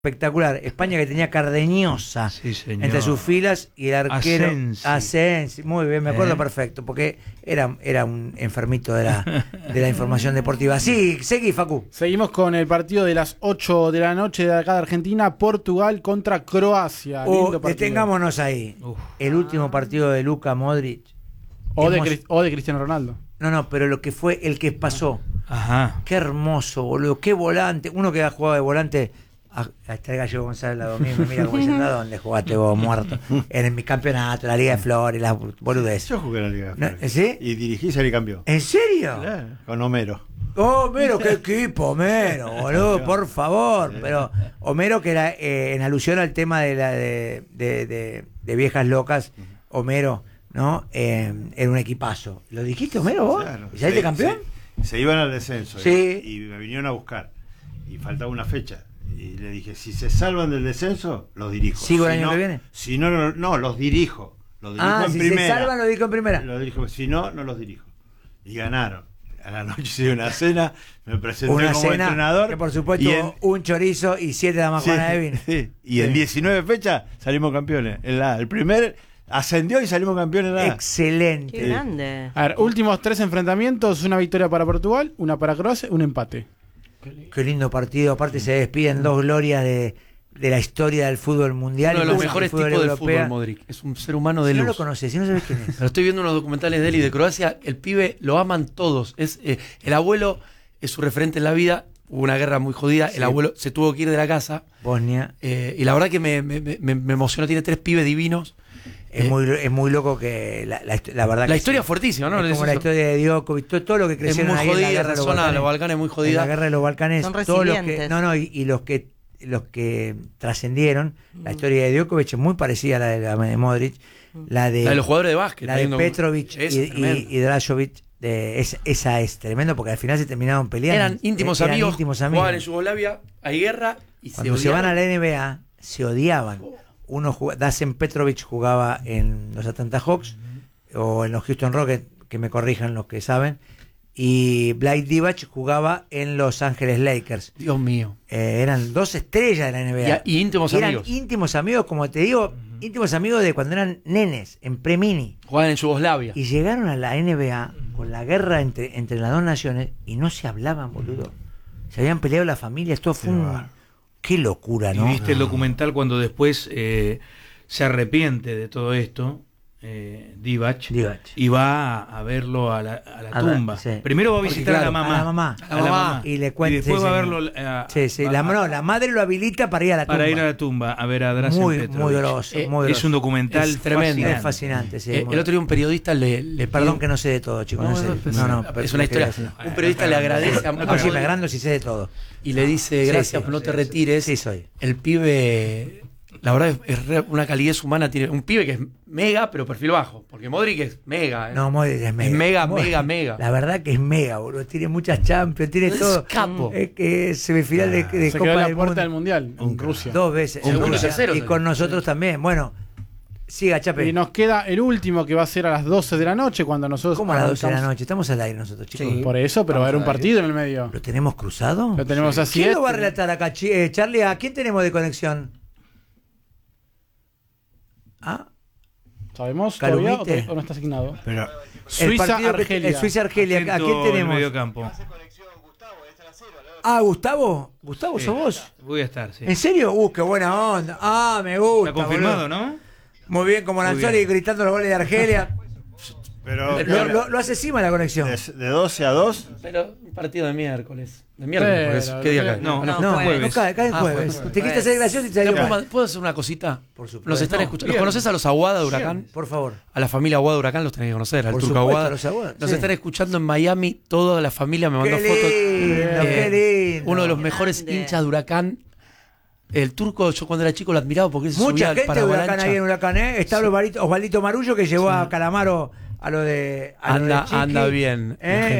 espectacular. España que tenía Cardeñosa entre sus filas y el arquero Asensi. Muy bien, me acuerdo perfecto, porque era un enfermito de la información deportiva. Sí, seguí, Facu. Seguimos con el partido de las 8 de la noche de acá de Argentina, Portugal contra Croacia. Detengámonos ahí. El último partido de Luka Modric. O de Cristiano Ronaldo. No, pero lo que fue el que pasó. Ajá. Qué hermoso, boludo. Qué volante. Uno que ha jugado de volante. Hasta el Gallego González lado mío, mira como diciendo, ¿a dónde jugaste vos, muerto? En mi campeonato, la Liga de Flores, las boludeces. Yo jugué en la Liga de Flores. ¿No? ¿Sí? Y dirigí y salí campeón. ¿En serio? Claro, con Homero. Oh, Homero, qué equipo, Homero, boludo, por favor. Pero Homero, que era en alusión al tema de Viejas Locas, Homero, ¿no? Era un equipazo. ¿Lo dijiste, Homero, vos? Claro. ¿Y saliste campeón? Se iban al descenso. Sí. Y me vinieron a buscar. Y faltaba una fecha. Y le dije, si se salvan del descenso, los dirijo. ¿Sigo el año que viene? Si no, no, los dirijo. Los dirijo en si primera. Se salvan, los dirijo en primera. Los dirijo, si no, no los dirijo. Y ganaron. A la noche hice una cena, me presenté como entrenador. Que por supuesto, un chorizo y 7 damas Juana de vino. Sí. Y en 19 fechas salimos campeones. El primer ascendió y salimos campeones en la Excelente. Qué grande. A ver, últimos 3 enfrentamientos, una victoria para Portugal, una para Croacia, un empate. Qué lindo partido. Aparte se despiden dos glorias de la historia del fútbol mundial. Uno de los mejores tipos del fútbol, Modric. Es un ser humano de luz. No lo conoces, si no sabes quién es. Pero estoy viendo unos documentales de él y de Croacia. El pibe lo aman todos. El abuelo es su referente en la vida. Hubo una guerra muy jodida. Sí. El abuelo se tuvo que ir de la casa. Bosnia. Y la verdad que me emocionó. Tiene 3 pibes divinos. Es muy loco que la verdad la que historia es fuertísima, ¿no? Es como la historia de Djokovic, todo lo que crecieron ahí en la guerra de los Balcanes es muy jodida. En la guerra de los Balcanes, son todos resilientes. y los que trascendieron, la historia de Djokovic es muy parecida a la de Modric, la de los jugadores de básquet, la de Petrovic y Drajovic. Esa es tremendo porque al final se terminaron peleando. Eran íntimos amigos. Jugaban en Yugoslavia, hay guerra y cuando se van a la NBA se odiaban. Dasen Petrovic jugaba en los Atlanta Hawks o en los Houston Rockets, que me corrijan los que saben, y Blake Divac jugaba en Los Ángeles Lakers. Dios mío. Eran 2 estrellas de la NBA. Y íntimos amigos. Eran íntimos amigos, como te digo, íntimos amigos de cuando eran nenes, en pre-mini. Jugaban en Yugoslavia. Y llegaron a la NBA con la guerra entre las dos naciones y no se hablaban, boludo. Se habían peleado las familias, todo fue qué locura, ¿no? Y viste el documental cuando después se arrepiente de todo esto, Divac, y va a verlo a la tumba. Sí. Primero va a visitar a la mamá. Y le cuenta. Y después va a verlo la madre lo habilita para ir a la tumba. Para ir a la tumba, a ver a Drazen Petrovic. Muy grosso. Es un documental tremendo. Es fascinante. Sí, el otro día un periodista le perdón que no sé de todo, chicos. Es una historia. Un periodista le agradece a sí, me agrando si sé de todo. Y le dice, gracias, no te retires. Sí, soy. El pibe, la verdad, es una calidez humana. Tiene un pibe que es mega, pero perfil bajo. Porque Modric es mega. No, Modric es mega. Es mega. La verdad que es mega, boludo. Tiene muchas Champions, tiene todo. Capo. Es que semifinal de se Copa quedó del la puerta del Mundial en Rusia. 2 veces. Y con nosotros también. Bueno, siga, Chape. Y nos queda el último que va a ser a las 12 de la noche cuando nosotros... ¿Cómo a las 12 de la noche? Estamos al aire nosotros, chicos. Sí. Por eso, pero va a haber un partido en el medio. ¿Lo tenemos cruzado? Lo tenemos así. ¿Quién lo va a relatar acá, Charlie? ¿A quién tenemos de conexión? ¿Sabemos todavía o no está asignado? Pero Suiza-Argelia. El Suiza-Argelia. ¿A quién tenemos? Gustavo. Gustavo, sí, ¿sos vos? Voy a estar, sí. ¿En serio? Qué buena onda. Me gusta. Está confirmado, boludo. ¿no? Muy bien, como Lanzoni gritando los goles de Argelia. Pero lo hace encima la conexión. De 12 a 2. Pero un partido de miércoles. De miércoles, ¿qué día cae? No, jueves. Cae jueves. Te quisiste hacer gracioso y te salió mal. ¿Puedo hacer una cosita? Por supuesto. Nos están escuchando. ¿Los conoces a los Aguada de Huracán? Por favor. A la familia Aguada de Huracán los tenés que conocer. Al Por Turco supuesto, Aguada. Nos están escuchando en Miami. Toda la familia me mandó fotos. Qué lindo. Uno de los mejores hinchas de Huracán. El Turco, yo cuando era chico lo admiraba porque él se subía al gente de Huracán avalancha. ahí en Huracán, Está Osvaldito Marullo que llevó a Calamaro a lo de anda bien.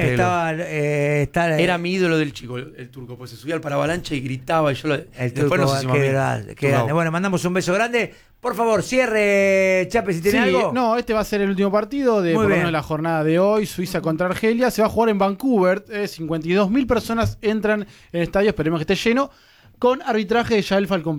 Era mi ídolo del chico, el Turco, pues se subía al paravalancha y gritaba y yo después nos hicimos qué grande. Bueno, mandamos un beso grande. Por favor, cierre, Chape, si tiene algo. No, este va a ser el último partido de la jornada de hoy, Suiza contra Argelia. Se va a jugar en Vancouver. 52.000 personas entran en el estadio, esperemos que esté lleno. con arbitraje de Yael Falcón.